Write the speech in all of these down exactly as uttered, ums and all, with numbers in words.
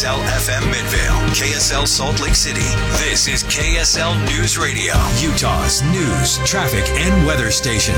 K S L F M Midvale, K S L Salt Lake City. This is K S L News Radio, Utah's news, traffic, and weather station.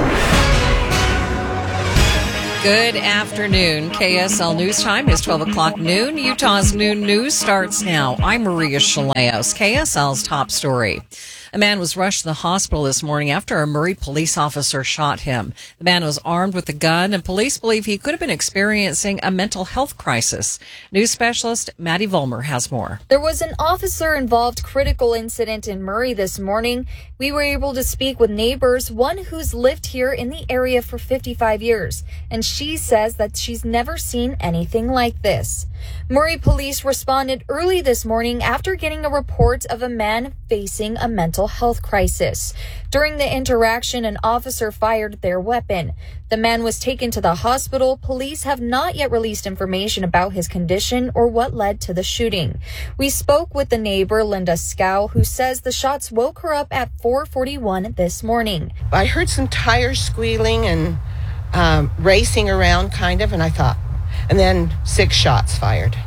Good afternoon. K S L News Time is twelve o'clock noon. Utah's noon news starts now. I'm Maria Chaleos. K S L's top story. A man was rushed to the hospital this morning after a Murray police officer shot him. The man was armed with a gun, and police believe he could have been experiencing a mental health crisis. News specialist Maddie Vollmer has more. There was an officer-involved critical incident in Murray this morning. We were able to speak with neighbors, one who's lived here in the area for fifty-five years, and she says that she's never seen anything like this. Murray police responded early this morning after getting a report of a man facing a mental health crisis. During the interaction, an officer fired their weapon. The man was taken to the hospital. Police have not yet released information about his condition or what led to the shooting. We spoke with the neighbor, Linda Scow, who says the shots woke her up at four forty-one this morning. I heard some tires squealing and um, racing around, kind of, and I thought, and then six shots fired.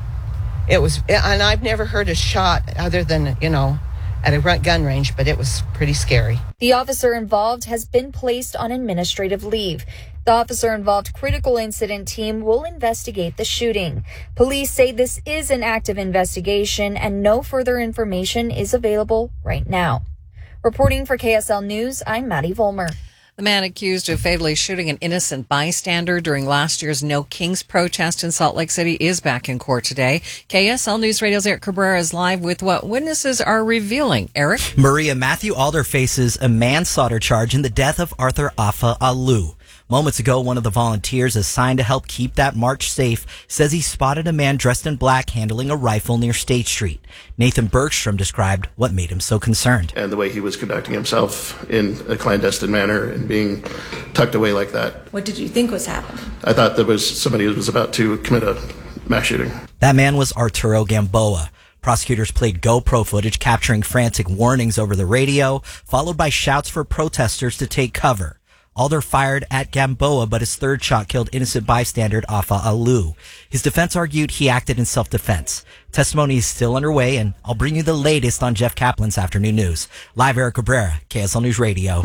It was, and I've never heard a shot other than, you know, at a gun range, but it was pretty scary. The officer involved has been placed on administrative leave. The officer-involved critical incident team will investigate the shooting. Police say this is an active investigation and no further information is available right now. Reporting for K S L News, I'm Maddie Vollmer. The man accused of fatally shooting an innocent bystander during last year's No Kings protest in Salt Lake City is back in court today. K S L News Radio's Eric Cabrera is live with what witnesses are revealing. Eric? Maria, Matthew Alder faces a manslaughter charge in the death of Arthur Afa Alu. Moments ago, one of the volunteers assigned to help keep that march safe says he spotted a man dressed in black handling a rifle near State Street. Nathan Bergstrom described what made him so concerned. And the way he was conducting himself in a clandestine manner and being tucked away like that. What did you think was happening? I thought there was somebody who was about to commit a mass shooting. That man was Arturo Gamboa. Prosecutors played GoPro footage capturing frantic warnings over the radio, followed by shouts for protesters to take cover. Alder fired at Gamboa, but his third shot killed innocent bystander Afa Alu. His defense argued he acted in self-defense. Testimony is still underway, and I'll bring you the latest on Jeff Kaplan's afternoon news. Live, Eric Cabrera, K S L News Radio.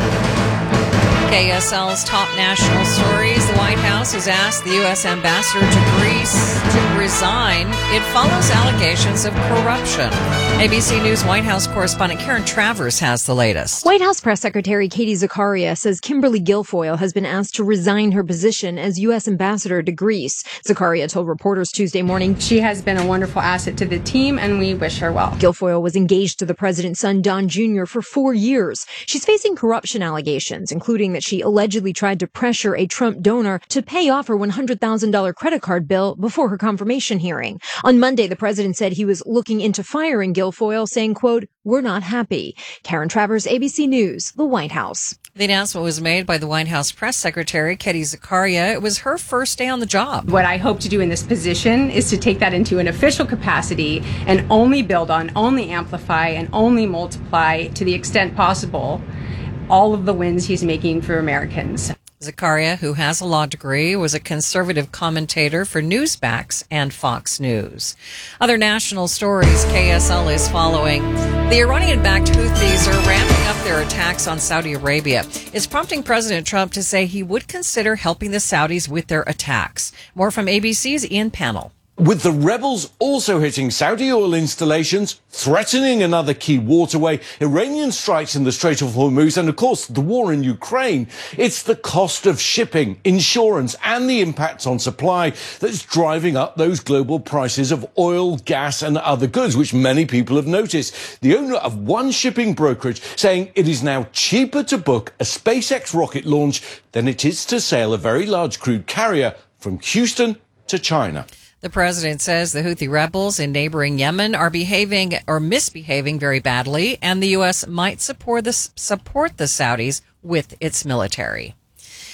K S L's top national stories. The White House has asked the U S ambassador to Greece to resign. It follows allegations of corruption. A B C News White House correspondent Karen Travers has the latest. White House Press Secretary Katie Zakaria says Kimberly Guilfoyle has been asked to resign her position as U S ambassador to Greece. Zakaria told reporters Tuesday morning, "She has been a wonderful asset to the team, and we wish her well." Guilfoyle was engaged to the president's son, Don Junior, for four years. She's facing corruption allegations, including that she allegedly tried to pressure a Trump donor to pay off her one hundred thousand dollars credit card bill before her confirmation hearing. On Monday, the president said he was looking into firing Guilfoyle, saying, quote, "We're not happy." Karen Travers, A B C News, the White House. The announcement was made by the White House press secretary, Katie Zakaria. It was her first day on the job. What I hope to do in this position is to take that into an official capacity and only build on, only amplify, and only multiply to the extent possible all of the wins he's making for Americans. Zakaria, who has a law degree, was a conservative commentator for Newsmax and Fox News. Other national stories K S L is following. The Iranian-backed Houthis are ramping up their attacks on Saudi Arabia. It's prompting President Trump to say he would consider helping the Saudis with their attacks. More from A B C's Ian Pannell. With the rebels also hitting Saudi oil installations, threatening another key waterway, Iranian strikes in the Strait of Hormuz, and of course the war in Ukraine, it's the cost of shipping, insurance, and the impact on supply that's driving up those global prices of oil, gas, and other goods, which many people have noticed. The owner of one shipping brokerage saying it is now cheaper to book a SpaceX rocket launch than it is to sail a very large crude carrier from Houston to China. The president says the Houthi rebels in neighboring Yemen are behaving or misbehaving very badly, and the U S might support the, support the Saudis with its military.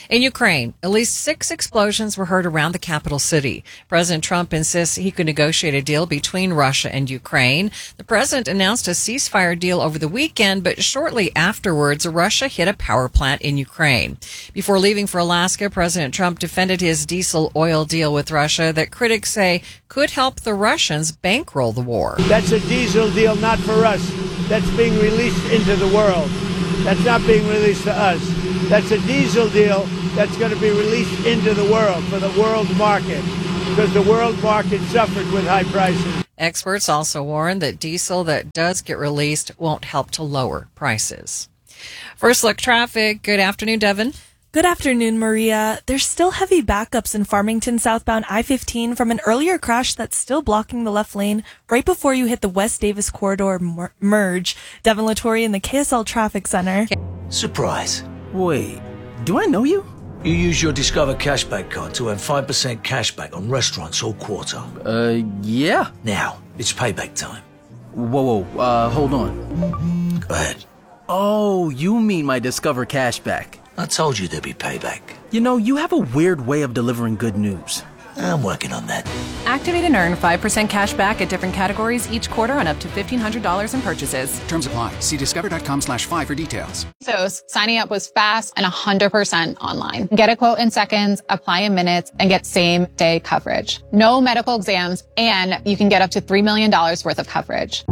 In Ukraine, at least six explosions were heard around the capital city. President Trump insists he could negotiate a deal between Russia and Ukraine. The president announced a ceasefire deal over the weekend, but shortly afterwards, Russia hit a power plant in Ukraine. Before leaving for Alaska, President Trump defended his diesel oil deal with Russia that critics say could help the Russians bankroll the war. That's a diesel deal not for us. That's being released into the world. That's not being released to us. That's a diesel deal that's going to be released into the world for the world market, because the world market suffered with high prices. Experts also warn that diesel that does get released won't help to lower prices. First look traffic. Good afternoon, Devin. Good afternoon, Maria. There's still heavy backups in Farmington southbound I fifteen from an earlier crash that's still blocking the left lane right before you hit the West Davis corridor mer- merge. Devin Lattori in the K S L Traffic Center. Surprise. Wait, do I know you? You use your Discover Cashback card to earn five percent cashback on restaurants all quarter. Uh, yeah. Now, it's payback time. Whoa, whoa, uh, hold on. Go ahead. Oh, you mean my Discover Cashback. I told you there'd be payback. You know, you have a weird way of delivering good news. I'm working on that. Activate and earn five percent cash back at different categories each quarter on up to fifteen hundred dollars in purchases. Terms apply. See discover.com slash five for details. So signing up was fast and one hundred percent online. Get a quote in seconds, apply in minutes, and get same day coverage. No medical exams, and you can get up to three million dollars worth of coverage.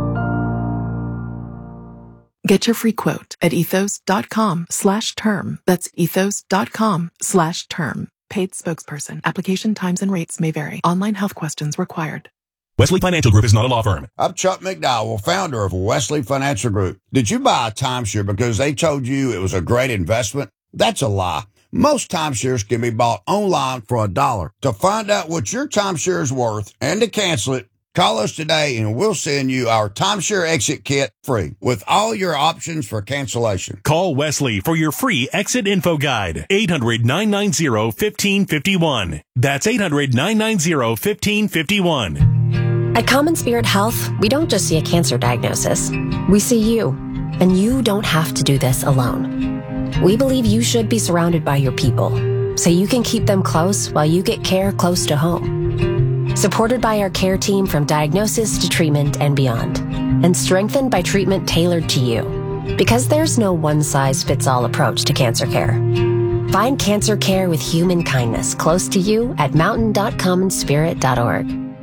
Get your free quote at ethos.com slash term. That's ethos.com slash term. Paid spokesperson. Application times and rates may vary. Online health questions required. Wesley Financial Group is not a law firm. I'm Chuck McDowell, founder of Wesley Financial Group. Did you buy a timeshare because they told you it was a great investment? That's a lie. Most timeshares can be bought online for a dollar. To find out what your timeshare is worth and to cancel it, call us today and we'll send you our timeshare exit kit free with all your options for cancellation. Call Wesley for your free exit info guide. eight hundred, nine nine zero, one five five one. That's eight hundred, nine nine zero, one five five one. At Common Spirit Health, we don't just see a cancer diagnosis. We see you. And you don't have to do this alone. We believe you should be surrounded by your people, so you can keep them close while you get care close to home. Supported by our care team from diagnosis to treatment and beyond, and strengthened by treatment tailored to you. Because there's no one-size-fits-all approach to cancer care. Find cancer care with human kindness close to you at mountain dot common spirit dot org.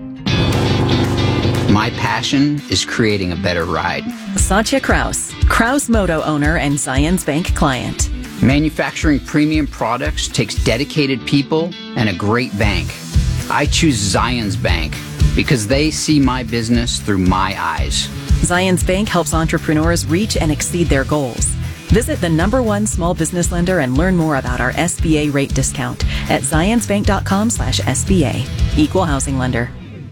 My passion is creating a better ride. Satya Kraus, Kraus Moto owner and Zions Bank client. Manufacturing premium products takes dedicated people and a great bank. I choose Zions Bank because they see my business through my eyes. Zions Bank helps entrepreneurs reach and exceed their goals. Visit the number one small business lender and learn more about our S B A rate discount at zionsbank.com slash SBA. Equal housing lender.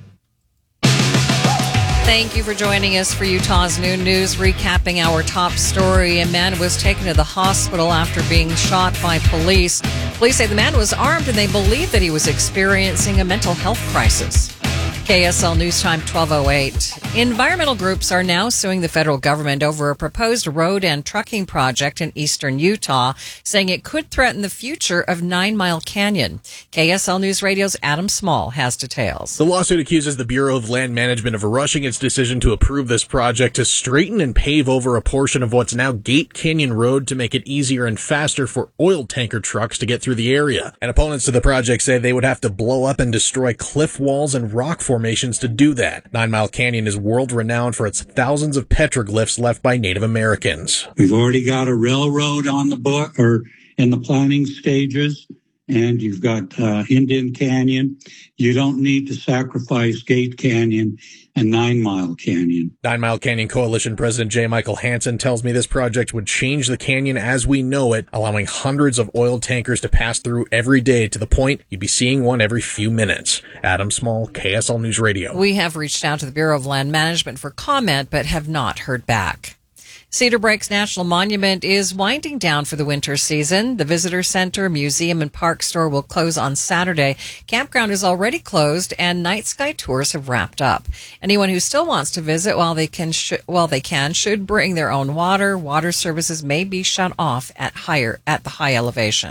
Thank you for joining us for Utah's Noon News, recapping our top story. A man was taken to the hospital after being shot by police. Police say the man was armed and they believe that he was experiencing a mental health crisis. K S L News Time, twelve oh eight. Environmental groups are now suing the federal government over a proposed road and trucking project in eastern Utah, saying it could threaten the future of Nine Mile Canyon. K S L News Radio's Adam Small has details. The lawsuit accuses the Bureau of Land Management of rushing its decision to approve this project to straighten and pave over a portion of what's now Gate Canyon Road to make it easier and faster for oil tanker trucks to get through the area. And opponents to the project say they would have to blow up and destroy cliff walls and rock formations to do that. Nine Mile Canyon is world-renowned for its thousands of petroglyphs left by Native Americans. We've already got a railroad on the book or in the planning stages, and you've got uh, Indian Canyon. You don't need to sacrifice Gate Canyon and Nine Mile Canyon. Nine Mile Canyon Coalition President J. Michael Hansen tells me this project would change the canyon as we know it, allowing hundreds of oil tankers to pass through every day to the point you'd be seeing one every few minutes. Adam Small, K S L News Radio. We have reached out to the Bureau of Land Management for comment, but have not heard back. Cedar Breaks National Monument is winding down for the winter season. The visitor center, museum, and park store will close on Saturday. Campground is already closed, and night sky tours have wrapped up. Anyone who still wants to visit while they can, sh- while they can, should bring their own water. Water services may be shut off at higher at the high elevations.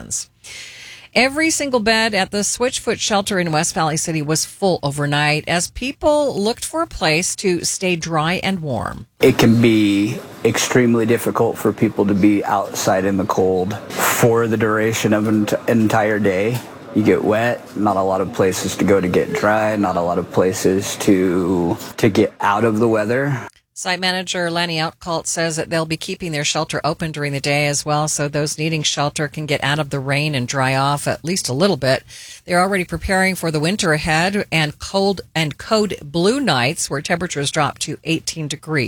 Every single bed at the Switchfoot shelter in West Valley City was full overnight as people looked for a place to stay dry and warm. It can be extremely difficult for people to be outside in the cold for the duration of an entire day. You get wet, not a lot of places to go to get dry, not a lot of places to to get out of the weather. Site manager Lanny Outcalt says that they'll be keeping their shelter open during the day as well, so those needing shelter can get out of the rain and dry off at least a little bit. They're already preparing for the winter ahead and cold and code blue nights where temperatures drop to eighteen degrees.